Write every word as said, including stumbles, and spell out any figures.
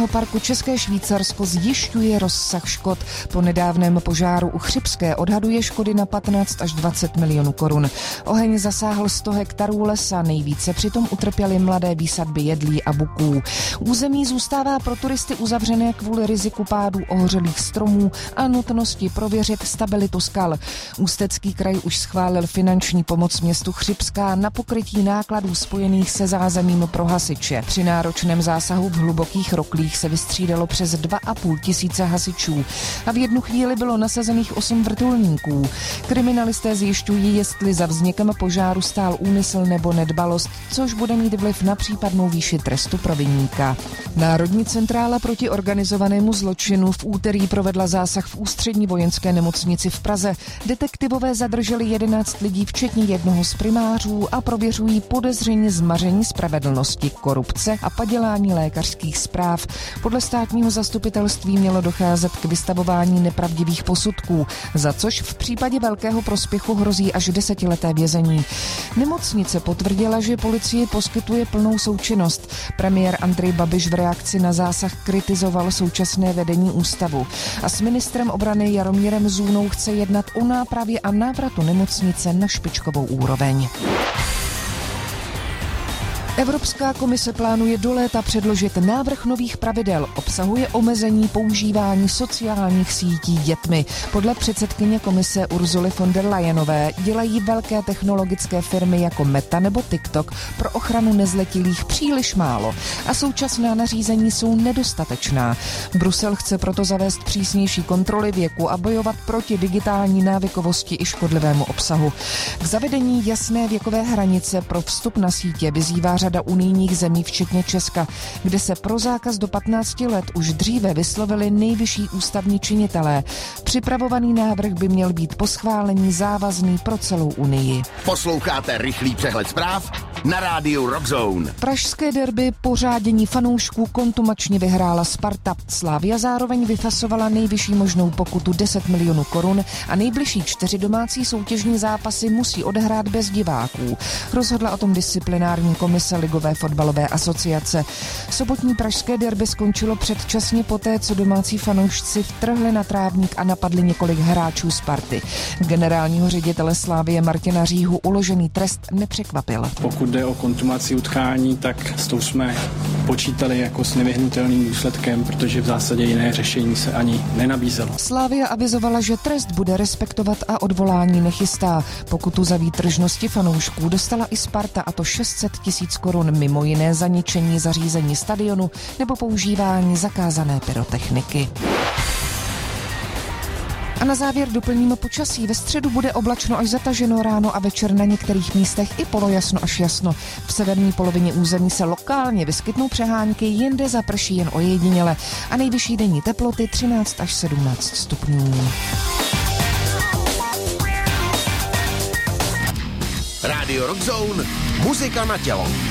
Národního parku České Švýcarsko zjišťuje rozsah škod. Po nedávném požáru u Chřibské odhaduje škody na patnáct až dvacet milionů korun. Oheň zasáhl sto hektarů lesa, nejvíce přitom utrpěly mladé výsadby jedlí a buků. Území zůstává pro turisty uzavřené kvůli riziku pádu ohořelých stromů a nutnosti prověřit stabilitu skal. Ústecký kraj už schválil finanční pomoc městu Chřibská na pokrytí nákladů spojených se zázemím pro hasiče. Při náročném zásahu v hlubokých roklích se vystřídalo přes dva a půl tisíce hasičů a v jednu chvíli bylo nasazených osm vrtulníků. Kriminalisté zjišťují, jestli za vznikem požáru stál úmysl nebo nedbalost, což bude mít vliv na případnou výši trestu pro viníka. Národní centrála proti organizovanému zločinu v úterý provedla zásah v ústřední vojenské nemocnici v Praze. Detektivové zadrželi jedenáct lidí, včetně jednoho z primářů, a prověřují podezření z maření spravedlnosti, korupce a padělání lékařských zpráv. Podle státního zastupitelství mělo docházet k vystavování nepravdivých posudků, za což v případě velkého prospěchu hrozí až desetileté vězení. Nemocnice potvrdila, že policie poskytuje plnou součinnost. Premiér Andrej Babiš v reakci na zásah kritizoval současné vedení ústavu a s ministrem obrany Jaromírem Zůnou chce jednat o nápravě a návratu nemocnice na špičkovou úroveň. Evropská komise plánuje do léta předložit návrh nových pravidel. Obsahuje omezení používání sociálních sítí dětmi. Podle předsedkyně komise Ursuly von der Leyenové dělají velké technologické firmy jako Meta nebo TikTok pro ochranu nezletilých příliš málo a současná nařízení jsou nedostatečná. Brusel chce proto zavést přísnější kontroly věku a bojovat proti digitální návykovosti i škodlivému obsahu. K zavedení jasné věkové hranice pro vstup na sítě vyzývá řada unijních zemí, včetně Česka, kde se pro zákaz do patnácti let už dříve vyslovili nejvyšší ústavní činitelé. Připravovaný návrh by měl být po schválení závazný pro celou Unii. Posloucháte rychlý přehled zpráv na rádiu Rockzone. Pražské derby po řádění fanoušků kontumačně vyhrála Sparta. Slavia zároveň vyfasovala nejvyšší možnou pokutu deset milionů korun a nejbližší čtyři domácí soutěžní zápasy musí odehrát bez diváků. Rozhodla o tom disciplinární komise Ligové fotbalové asociace. Sobotní pražské derby skončilo předčasně poté, co domácí fanoušci vtrhli na trávník a napadli několik hráčů Sparty. Generálního ředitele Slavie Martina Říhu uložený trest nepřekvapil. Pokud jde o kontumaci utkání, tak s tou jsme počítali jako s nevyhnutelným důsledkem, protože v zásadě jiné řešení se ani nenabízelo. Slavia avizovala, že trest bude respektovat a odvolání nechystá. Pokutu za výtržnosti fanoušků dostala i Sparta, a to šest set tisíc korun, mimo jiné za ničení zařízení stadionu nebo používání zakázané pyrotechniky. A na závěr doplníme počasí. Ve středu bude oblačno až zataženo, ráno a večer na některých místech i polojasno až jasno. V severní polovině území se lokálně vyskytnou přehánky, jinde zaprší jen ojediněle a nejvyšší denní teploty třináct až sedmnáct stupňů. Rádio Rockzone, muzika na tělo.